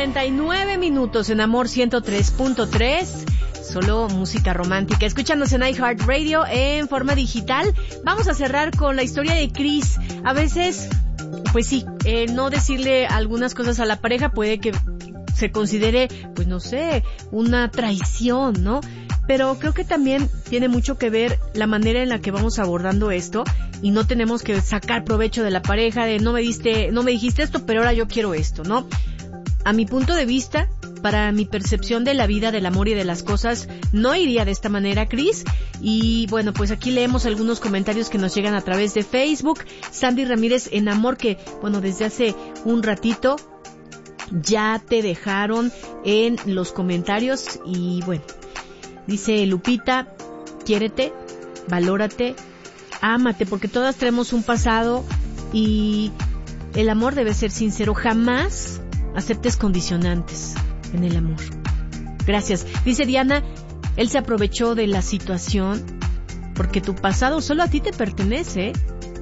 11:49 en Amor 103.3. Solo música romántica. Escúchanos en iHeartRadio en forma digital. Vamos a cerrar con la historia de Chris. A veces, pues sí, no decirle algunas cosas a la pareja puede que se considere, pues no sé, una traición, ¿no? Pero creo que también tiene mucho que ver la manera en la que vamos abordando esto, y no tenemos que sacar provecho de la pareja de no me dijiste esto, pero ahora yo quiero esto, ¿no? A mi punto de vista, para mi percepción de la vida, del amor y de las cosas, no iría de esta manera, Cris. Y bueno, pues aquí leemos algunos comentarios que nos llegan a través de Facebook. Sandy Ramírez en Amor, que bueno, desde hace un ratito ya te dejaron en los comentarios. Y bueno, dice Lupita, quiérete, valórate, ámate, porque todas tenemos un pasado y el amor debe ser sincero. Jamás aceptes condicionantes en el amor. Gracias. Dice Diana, él se aprovechó de la situación porque tu pasado solo a ti te pertenece.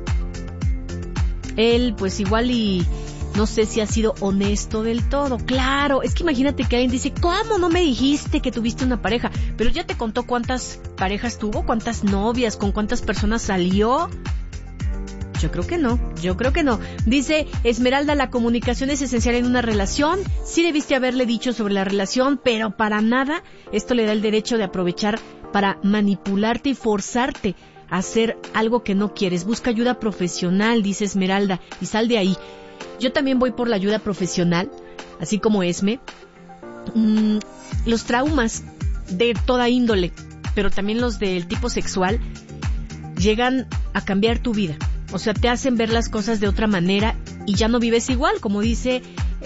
Él pues igual y no sé si ha sido honesto del todo. Claro, es que imagínate que alguien dice, ¿cómo no me dijiste que tuviste una pareja? Pero ya te contó cuántas parejas tuvo, cuántas novias, con cuántas personas salió. Yo creo que no. Dice Esmeralda, la comunicación es esencial en una relación. Sí debiste haberle dicho sobre la relación, pero para nada esto le da el derecho de aprovechar para manipularte y forzarte a hacer algo que no quieres. Busca ayuda profesional, dice Esmeralda, y sal de ahí. Yo también voy por la ayuda profesional, así como Esme. Los traumas de toda índole, pero también los del tipo sexual, llegan a cambiar tu vida. O sea, te hacen ver las cosas de otra manera y ya no vives igual. Como dice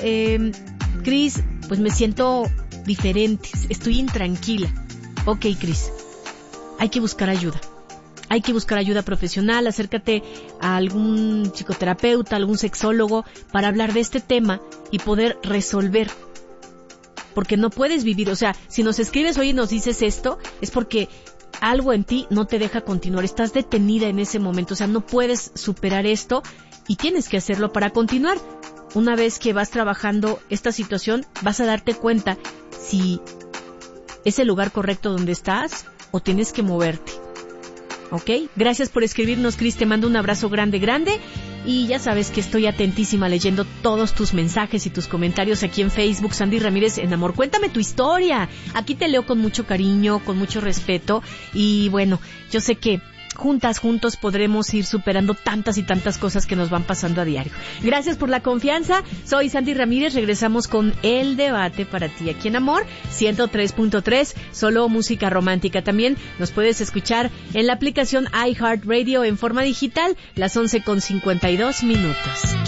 Cris, pues me siento diferente, estoy intranquila. Ok, Cris, hay que buscar ayuda. Hay que buscar ayuda profesional, acércate a algún psicoterapeuta, algún sexólogo para hablar de este tema y poder resolver. Porque no puedes vivir, o sea, si nos escribes hoy y nos dices esto, es porque algo en ti no te deja continuar, estás detenida en ese momento, o sea, no puedes superar esto y tienes que hacerlo para continuar. Una vez que vas trabajando esta situación, vas a darte cuenta si es el lugar correcto donde estás o tienes que moverte. ¿Ok? Gracias por escribirnos, Cris, te mando un abrazo grande, y ya sabes que estoy atentísima leyendo todos tus mensajes y tus comentarios aquí en Facebook. Sandy Ramírez en Amor, cuéntame tu historia, aquí te leo con mucho cariño, con mucho respeto, y bueno, yo sé que juntos podremos ir superando tantas y tantas cosas que nos van pasando a diario. Gracias por la confianza, soy Sandy Ramírez, regresamos con el debate para ti aquí en Amor 103.3, solo música romántica. También nos puedes escuchar en la aplicación iHeartRadio en forma digital, las 11:52.